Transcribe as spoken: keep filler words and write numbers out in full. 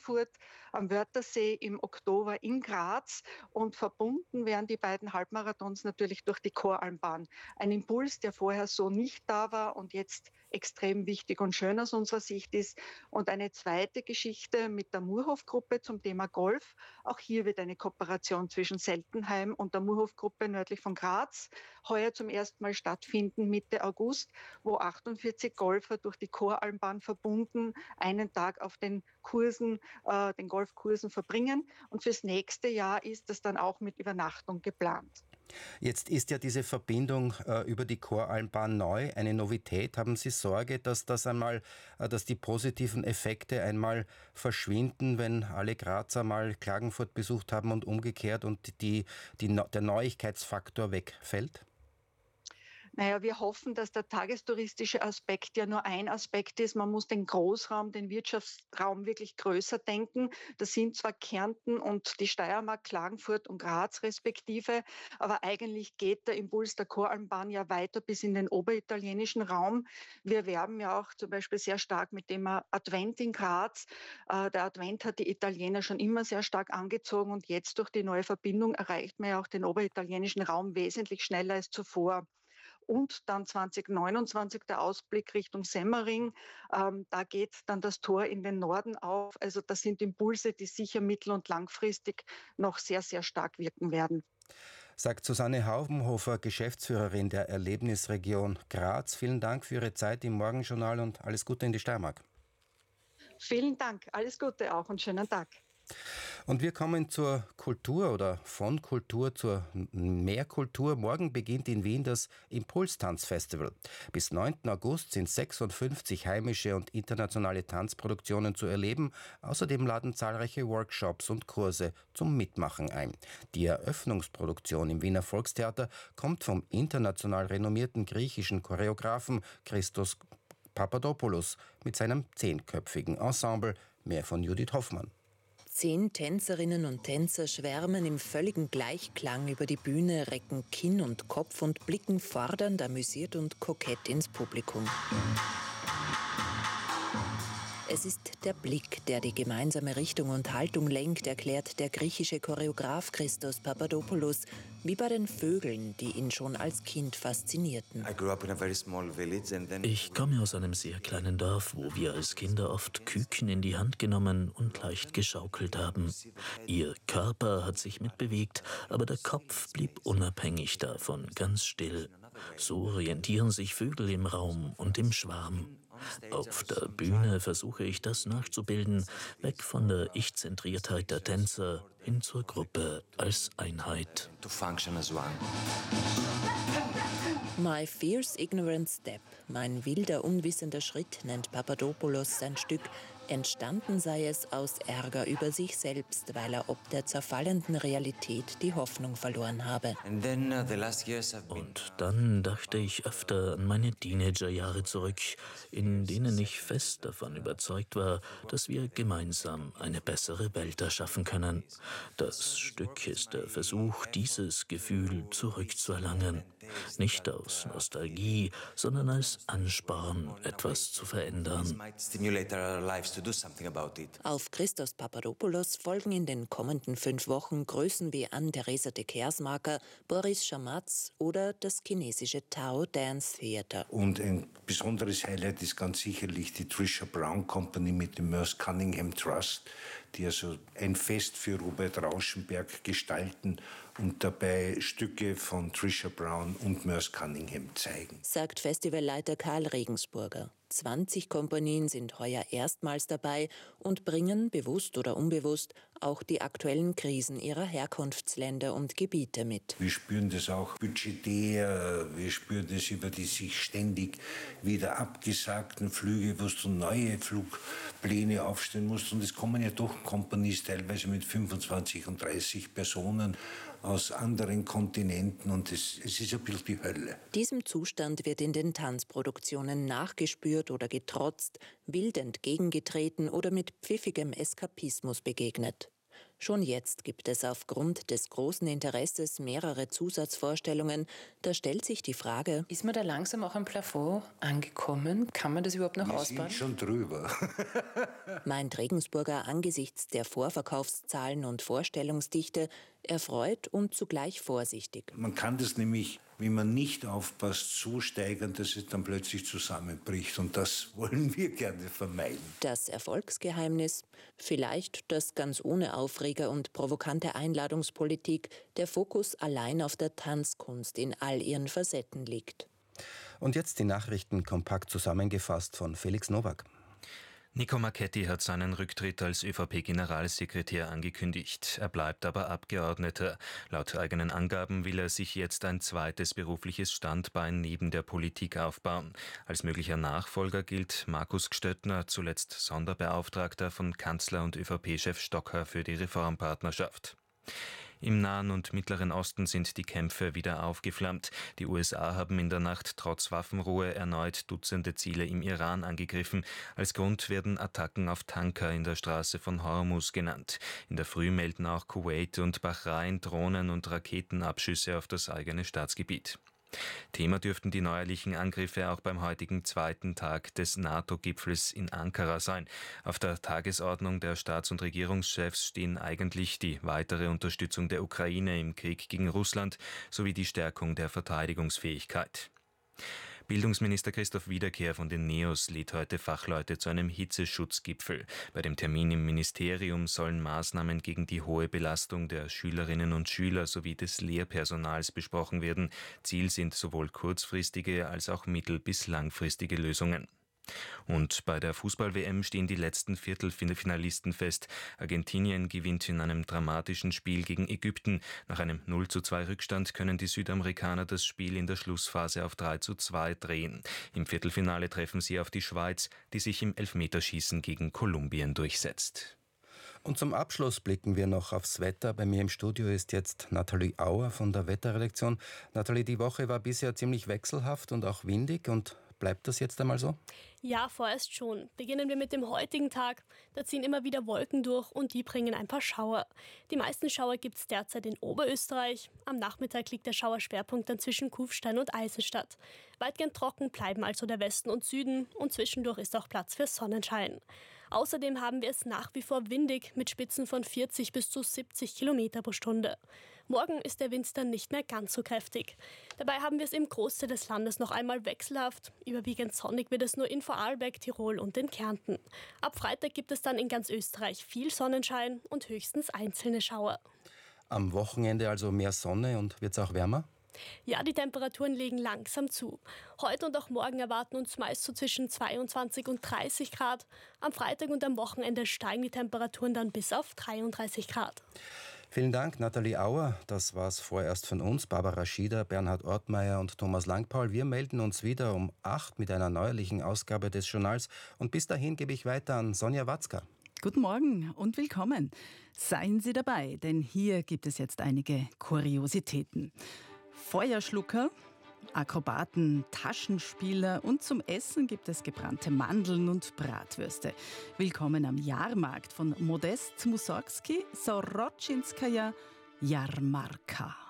Klagenfurt am Wörthersee im Oktober in Graz und verbunden werden die beiden Halbmarathons natürlich durch die Koralmbahn. Ein Impuls, der vorher so nicht da war und jetzt extrem wichtig und schön aus unserer Sicht ist. Und eine zweite Geschichte mit der Murhof-Gruppe zum Thema Golf. Auch hier wird eine Kooperation zwischen Seltenheim und der Murhof-Gruppe nördlich von Graz heuer zum ersten Mal stattfinden, Mitte August, wo achtundvierzig Golfer durch die Koralmbahn verbunden einen Tag auf den Kursen, äh, den Golfkursen verbringen. Und fürs nächste Jahr ist das dann auch mit Übernachtung geplant. Jetzt ist ja diese Verbindung äh, über die Koralmbahn neu, eine Novität. Haben Sie Sorge, dass das einmal, äh, dass die positiven Effekte einmal verschwinden, wenn alle Grazer mal Klagenfurt besucht haben und umgekehrt und die, die, der Neuigkeitsfaktor wegfällt? Naja, wir hoffen, dass der tagestouristische Aspekt ja nur ein Aspekt ist. Man muss den Großraum, den Wirtschaftsraum wirklich größer denken. Das sind zwar Kärnten und die Steiermark, Klagenfurt und Graz respektive, aber eigentlich geht der Impuls der Koralmbahn ja weiter bis in den oberitalienischen Raum. Wir werben ja auch zum Beispiel sehr stark mit dem Advent in Graz. Der Advent hat die Italiener schon immer sehr stark angezogen und jetzt durch die neue Verbindung erreicht man ja auch den oberitalienischen Raum wesentlich schneller als zuvor. Und dann zwanzig neunundzwanzig der Ausblick Richtung Semmering. Ähm, da geht dann das Tor in den Norden auf. Also das sind Impulse, die sicher mittel- und langfristig noch sehr, sehr stark wirken werden. Sagt Susanne Haubenhofer, Geschäftsführerin der Erlebnisregion Graz. Vielen Dank für Ihre Zeit im Morgenjournal und alles Gute in die Steiermark. Vielen Dank. Alles Gute auch und schönen Tag. Und wir kommen zur Kultur oder von Kultur zur Mehrkultur. Morgen beginnt in Wien das Impulstanzfestival. Bis neunten August sind sechsundfünfzig heimische und internationale Tanzproduktionen zu erleben. Außerdem laden zahlreiche Workshops und Kurse zum Mitmachen ein. Die Eröffnungsproduktion im Wiener Volkstheater kommt vom international renommierten griechischen Choreografen Christos Papadopoulos mit seinem zehnköpfigen Ensemble. Mehr von Judith Hoffmann. Zehn Tänzerinnen und Tänzer schwärmen im völligen Gleichklang über die Bühne, recken Kinn und Kopf und blicken fordernd, amüsiert und kokett ins Publikum. Es ist der Blick, der die gemeinsame Richtung und Haltung lenkt, erklärt der griechische Choreograf Christos Papadopoulos, wie bei den Vögeln, die ihn schon als Kind faszinierten. Ich komme aus einem sehr kleinen Dorf, wo wir als Kinder oft Küken in die Hand genommen und leicht geschaukelt haben. Ihr Körper hat sich mitbewegt, aber der Kopf blieb unabhängig davon, ganz still. So orientieren sich Vögel im Raum und im Schwarm. Auf der Bühne versuche ich das nachzubilden, weg von der Ich-Zentriertheit der Tänzer hin zur Gruppe als Einheit. My Fierce Ignorant Step, mein wilder, unwissender Schritt, nennt Papadopoulos sein Stück. Entstanden sei es aus Ärger über sich selbst, weil er ob der zerfallenden Realität die Hoffnung verloren habe. Und dann dachte ich öfter an meine Teenagerjahre zurück, in denen ich fest davon überzeugt war, dass wir gemeinsam eine bessere Welt erschaffen können. Das Stück ist der Versuch, dieses Gefühl zurückzuerlangen. Nicht aus Nostalgie, sondern als Ansporn, etwas zu verändern. Auf Christos Papadopoulos folgen in den kommenden fünf Wochen Größen wie Anne-Theresa de Kersmaker, Boris Schamatz oder das chinesische Tao Dance Theater. Und ein besonderes Highlight ist ganz sicherlich die Trisha Brown Company mit dem Merce Cunningham Trust, die also ein Fest für Robert Rauschenberg gestalten und dabei Stücke von Trisha Brown und Merce Cunningham zeigen. Sagt Festivalleiter Karl Regensburger. zwanzig Kompanien sind heuer erstmals dabei und bringen, bewusst oder unbewusst, auch die aktuellen Krisen ihrer Herkunftsländer und Gebiete mit. Wir spüren das auch budgetär, wir spüren das über die sich ständig wieder abgesagten Flüge, wo du neue Flugpläne aufstellen musst. Und es kommen ja doch Companies teilweise mit fünfundzwanzig und dreißig Personen aus anderen Kontinenten und es, es ist ein bisschen die Hölle. Diesem Zustand wird in den Tanzproduktionen nachgespürt oder getrotzt, wild entgegengetreten oder mit pfiffigem Eskapismus begegnet. Schon jetzt gibt es aufgrund des großen Interesses mehrere Zusatzvorstellungen. Da stellt sich die Frage: Ist man da langsam auch am Plafond angekommen? Kann man das überhaupt noch Wir ausbauen? sind schon drüber. Meint Regensburger angesichts der Vorverkaufszahlen und Vorstellungsdichte, erfreut und zugleich vorsichtig. Man kann das nämlich, wenn man nicht aufpasst, so steigern, dass es dann plötzlich zusammenbricht. Und das wollen wir gerne vermeiden. Das Erfolgsgeheimnis? Vielleicht, dass ganz ohne Aufreger und provokante Einladungspolitik der Fokus allein auf der Tanzkunst in all ihren Facetten liegt. Und jetzt die Nachrichten kompakt zusammengefasst von Felix Nowak. Nico Marchetti hat seinen Rücktritt als ÖVP-Generalsekretär angekündigt. Er bleibt aber Abgeordneter. Laut eigenen Angaben will er sich jetzt ein zweites berufliches Standbein neben der Politik aufbauen. Als möglicher Nachfolger gilt Markus Gstöttner, zuletzt Sonderbeauftragter von Kanzler und ÖVP-Chef Stocker für die Reformpartnerschaft. Im Nahen und Mittleren Osten sind die Kämpfe wieder aufgeflammt. Die U S A haben in der Nacht trotz Waffenruhe erneut Dutzende Ziele im Iran angegriffen. Als Grund werden Attacken auf Tanker in der Straße von Hormuz genannt. In der Früh melden auch Kuwait und Bahrain Drohnen- und Raketenabschüsse auf das eigene Staatsgebiet. Thema dürften die neuerlichen Angriffe auch beim heutigen zweiten Tag des NATO-Gipfels in Ankara sein. Auf der Tagesordnung der Staats- und Regierungschefs stehen eigentlich die weitere Unterstützung der Ukraine im Krieg gegen Russland sowie die Stärkung der Verteidigungsfähigkeit. Bildungsminister Christoph Wiederkehr von den NEOS lädt heute Fachleute zu einem Hitzeschutzgipfel. Bei dem Termin im Ministerium sollen Maßnahmen gegen die hohe Belastung der Schülerinnen und Schüler sowie des Lehrpersonals besprochen werden. Ziel sind sowohl kurzfristige als auch mittel- bis langfristige Lösungen. Und bei der Fußball-W M stehen die letzten Viertelfinalisten fest. Argentinien gewinnt in einem dramatischen Spiel gegen Ägypten. Nach einem null zu zwei Rückstand können die Südamerikaner das Spiel in der Schlussphase auf drei zu zwei drehen. Im Viertelfinale treffen sie auf die Schweiz, die sich im Elfmeterschießen gegen Kolumbien durchsetzt. Und zum Abschluss blicken wir noch aufs Wetter. Bei mir im Studio ist jetzt Nathalie Auer von der Wetterredaktion. Nathalie, die Woche war bisher ziemlich wechselhaft und auch windig. Und bleibt das jetzt einmal so? Ja, vorerst schon. Beginnen wir mit dem heutigen Tag. Da ziehen immer wieder Wolken durch und die bringen ein paar Schauer. Die meisten Schauer gibt es derzeit in Oberösterreich. Am Nachmittag liegt der Schauerschwerpunkt dann zwischen Kufstein und Eisenstadt. Weitgehend trocken bleiben also der Westen und Süden und zwischendurch ist auch Platz für Sonnenschein. Außerdem haben wir es nach wie vor windig mit Spitzen von vierzig bis zu siebzig Kilometer pro Stunde. Morgen ist der Wind dann nicht mehr ganz so kräftig. Dabei haben wir es im Großteil des Landes noch einmal wechselhaft. Überwiegend sonnig wird es nur in Vorarlberg, Tirol und in Kärnten. Ab Freitag gibt es dann in ganz Österreich viel Sonnenschein und höchstens einzelne Schauer. Am Wochenende also mehr Sonne und wird es auch wärmer? Ja, die Temperaturen legen langsam zu. Heute und auch morgen erwarten uns meist so zwischen zweiundzwanzig und dreißig Grad. Am Freitag und am Wochenende steigen die Temperaturen dann bis auf dreiunddreißig Grad. Vielen Dank, Nathalie Auer. Das war's vorerst von uns. Barbara Schieder, Bernhard Ortmeier und Thomas Langpaul. Wir melden uns wieder um acht mit einer neuerlichen Ausgabe des Journals. Und bis dahin gebe ich weiter an Sonja Watzka. Guten Morgen und willkommen. Seien Sie dabei, denn hier gibt es jetzt einige Kuriositäten. Feuerschlucker, Akrobaten, Taschenspieler und zum Essen gibt es gebrannte Mandeln und Bratwürste. Willkommen am Jahrmarkt von Modest Mussorgsky, Soroczynskaja Jarmarka.